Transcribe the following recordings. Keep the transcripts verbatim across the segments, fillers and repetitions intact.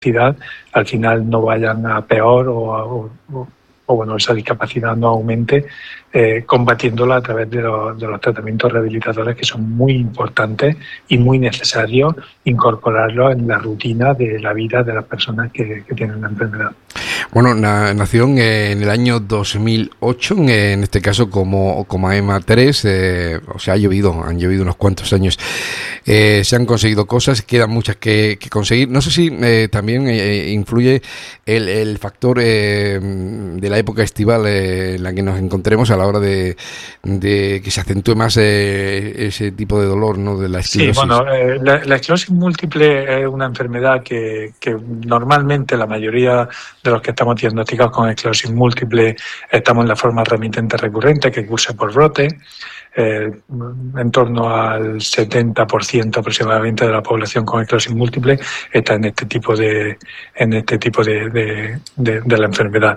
discapacidad al final no vayan a peor o, a, o, o bueno, esa discapacidad no aumente, eh, combatiéndola a través de, lo, de los tratamientos rehabilitadores, que son muy importantes y muy necesarios incorporarlos en la rutina de la vida de las personas que, que tienen la enfermedad. Bueno, na, nació en el año dos mil ocho, en este caso como, como EMA tres, eh, o sea, ha llovido, han llovido unos cuantos años. Eh, se han conseguido cosas, quedan muchas que, que conseguir. No sé si eh, también eh, influye el, el factor eh, de la época estival eh, en la que nos encontremos a la hora de, de que se acentúe más eh, ese tipo de dolor, ¿no?, de la esclerosis. Sí, bueno, eh, la, la esclerosis múltiple es una enfermedad que, que normalmente la mayoría de los que estamos diagnosticados con esclerosis múltiple estamos en la forma remitente recurrente, que cursa por brote. Eh, en torno al setenta por ciento aproximadamente de la población con esclerosis múltiple está en este tipo de en este tipo de, de, de, de la enfermedad.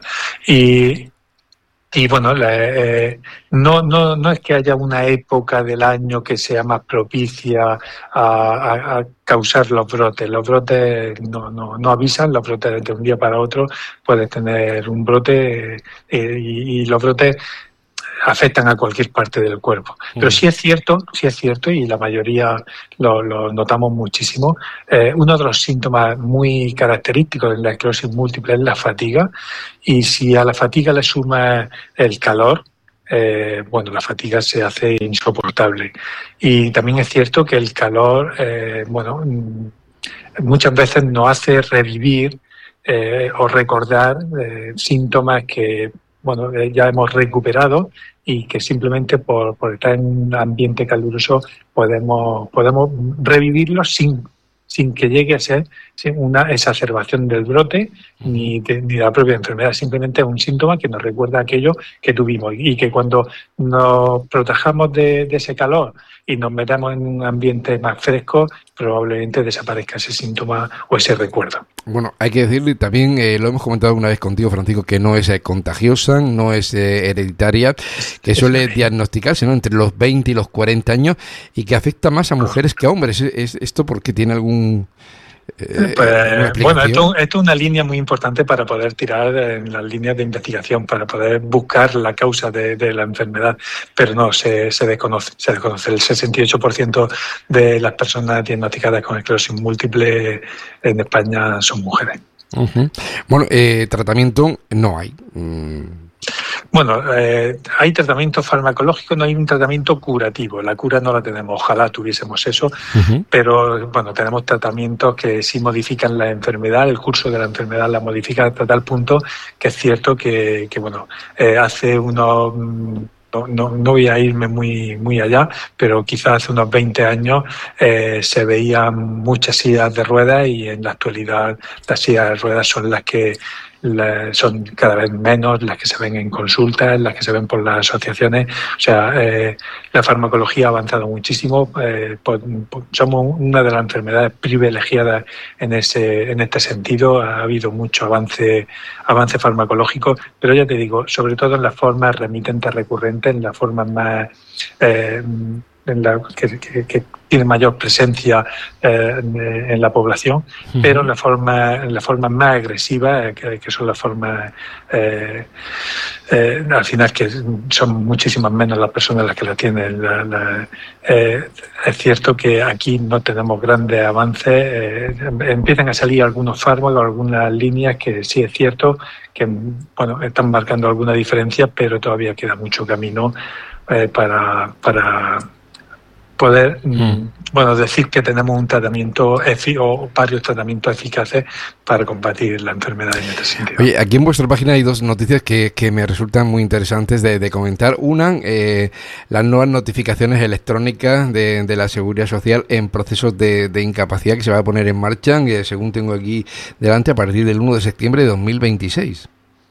Y Y bueno, la, eh, no, no, no es que haya una época del año que sea más propicia a, a, a causar los brotes. Los brotes no, no, no avisan, los brotes de un día para otro puedes tener un brote eh, y, y los brotes afectan a cualquier parte del cuerpo. Pero sí es cierto, sí es cierto, y la mayoría lo, lo notamos muchísimo, eh, uno de los síntomas muy característicos de la esclerosis múltiple es la fatiga, y si a la fatiga le suma el calor, eh, bueno, la fatiga se hace insoportable. Y también es cierto que el calor, eh, bueno, muchas veces nos hace revivir eh, o recordar eh, síntomas que, bueno, eh, ya hemos recuperado y que simplemente por, por estar en un ambiente caluroso podemos, podemos revivirlos sin, sin que llegue a ser una exacerbación del brote ni de, ni de la propia enfermedad. Simplemente es un síntoma que nos recuerda aquello que tuvimos y que cuando nos protejamos de, de ese calor y nos metamos en un ambiente más fresco, probablemente desaparezca ese síntoma o ese recuerdo. Bueno, hay que decirle también, eh, lo hemos comentado una vez contigo, Francisco, que no es eh, contagiosa, no es eh, hereditaria, que suele diagnosticarse, ¿no?, entre los veinte y los cuarenta años y que afecta más a mujeres que a hombres. ¿Es, es esto porque tiene algún...? Eh, pues, bueno, esto, esto es una línea muy importante para poder tirar en las líneas de investigación, para poder buscar la causa de, de la enfermedad, pero no, se, se desconoce, se desconoce. El sesenta y ocho por ciento de las personas diagnosticadas con esclerosis múltiple en España son mujeres. Uh-huh. Bueno, eh, tratamiento no hay. Mm. Bueno, eh, hay tratamiento farmacológico, no hay un tratamiento curativo. La cura no la tenemos, ojalá tuviésemos eso, uh-huh. Pero bueno, tenemos tratamientos que sí modifican la enfermedad, el curso de la enfermedad la modifica hasta tal punto que es cierto que, que bueno, eh, hace unos... No, no, no voy a irme muy, muy allá, pero quizás hace unos veinte años eh, se veían muchas sillas de ruedas y en la actualidad las sillas de ruedas son las que la, son cada vez menos las que se ven en consultas, las que se ven por las asociaciones. O sea, eh, la farmacología ha avanzado muchísimo. Eh, por, por, somos una de las enfermedades privilegiadas en ese en este sentido. Ha habido mucho avance, avance farmacológico, pero ya te digo, sobre todo en las formas remitentes recurrentes, en las formas más... Eh, en la, que, que, que tiene mayor presencia eh, en, en la población, uh-huh. Pero en la forma, en la forma más agresiva, eh, que, que son las formas eh, eh, al final que son muchísimas menos las personas las que la tienen. La, la, eh, es cierto que aquí no tenemos grandes avances, eh, empiezan a salir algunos fármacos, algunas líneas que sí es cierto que bueno, están marcando alguna diferencia, pero todavía queda mucho camino eh, para, para poder mm. bueno, decir que tenemos un tratamiento efi- o varios tratamientos eficaces para combatir la enfermedad en este sentido. Oye, aquí en vuestra página hay dos noticias que, que me resultan muy interesantes de, de comentar. Una, eh, las nuevas notificaciones electrónicas de, de la Seguridad Social en procesos de, de incapacidad que se va a poner en marcha, que según tengo aquí delante, a partir del uno de septiembre de dos mil veintiséis.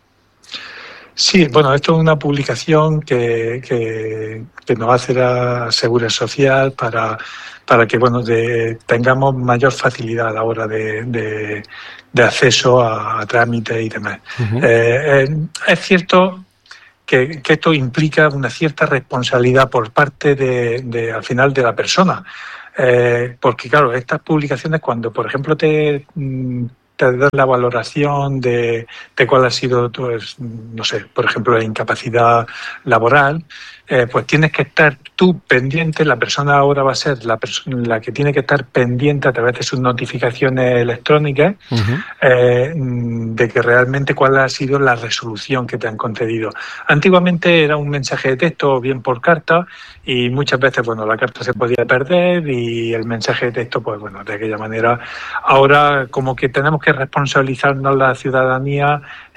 Sí, bueno, esto es una publicación que, que, que nos hace la Seguridad Social para, para que bueno, de, tengamos mayor facilidad a la hora de, de, de acceso a, a trámites y demás. Uh-huh. Eh, eh, es cierto que, que esto implica una cierta responsabilidad por parte de, de al final de la persona. Eh, porque claro, estas publicaciones cuando por ejemplo te... te dan la valoración de, de cuál ha sido, pues, no sé, por ejemplo, la incapacidad laboral, eh, pues tienes que estar tú pendiente, la persona ahora va a ser la persona la que tiene que estar pendiente a través de sus notificaciones electrónicas uh-huh. eh, de que realmente cuál ha sido la resolución que te han concedido. Antiguamente era un mensaje de texto o bien por carta y muchas veces, bueno, la carta se podía perder y el mensaje de texto, pues bueno, de aquella manera. Ahora como que tenemos que responsabilizarnos la ciudadanía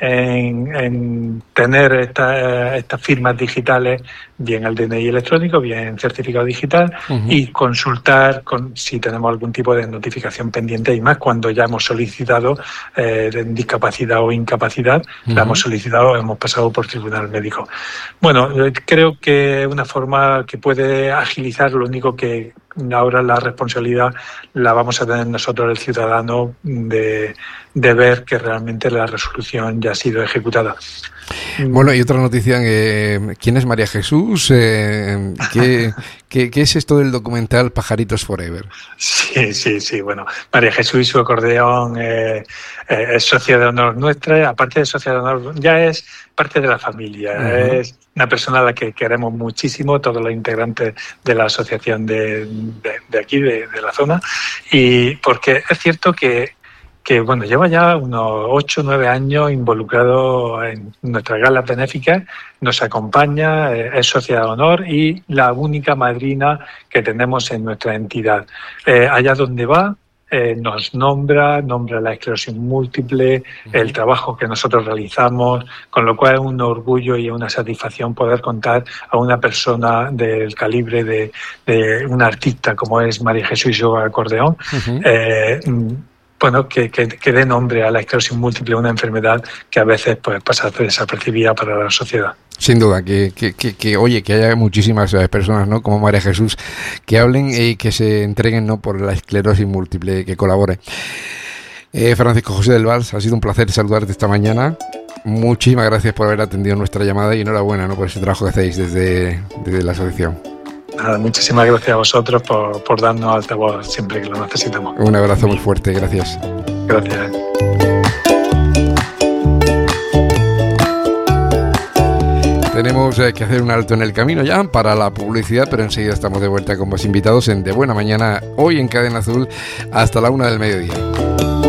en, en tener esta, estas firmas digitales, bien el D N I electrónico, bien certificado digital, uh-huh. y consultar con, si tenemos algún tipo de notificación pendiente y más cuando ya hemos solicitado eh, discapacidad o incapacidad, uh-huh. la hemos solicitado, hemos pasado por tribunal médico. Bueno, creo que es una forma que puede agilizar, lo único que ahora la responsabilidad la vamos a tener nosotros, el ciudadano, de, de ver que realmente la resolución ya ha sido ejecutada. Bueno, y otra noticia, eh, ¿quién es María Jesús? Eh, ¿qué, qué, ¿Qué es esto del documental Pajaritos Forever? Sí, sí, sí, bueno, María Jesús y su acordeón eh, eh, es socia de honor nuestra, aparte de socia de honor, ya es parte de la familia, uh-huh. es una persona a la que queremos muchísimo, todos los integrantes de la asociación de, de, de aquí, de, de la zona, y porque es cierto que que bueno, lleva ya unos ocho o nueve años involucrado en nuestras galas benéficas, nos acompaña, es socia de honor y la única madrina que tenemos en nuestra entidad. Eh, allá donde va, eh, nos nombra, nombra la esclerosis múltiple, uh-huh. el trabajo que nosotros realizamos, con lo cual es un orgullo y una satisfacción poder contar a una persona del calibre de, de una artista como es María Jesús y su acordeón, uh-huh. eh, bueno, que, que, que dé nombre a la esclerosis múltiple, una enfermedad que a veces pues pasa desapercibida para la sociedad. Sin duda, que, que, que, que oye, que haya muchísimas personas, ¿no?, como María Jesús, que hablen y que se entreguen, ¿no?, por la esclerosis múltiple, que colaboren. Eh, Francisco José del Vals, ha sido un placer saludarte esta mañana. Muchísimas gracias por haber atendido nuestra llamada y enhorabuena, ¿no?, por ese trabajo que hacéis desde, desde la asociación. Nada, muchísimas gracias a vosotros por, por darnos altavoz siempre que lo necesitamos. Un abrazo muy fuerte, gracias. Gracias. Tenemos eh, que hacer un alto en el camino ya para la publicidad, pero enseguida estamos de vuelta con más invitados en De Buena Mañana, hoy en Cadena Azul, hasta la una del mediodía.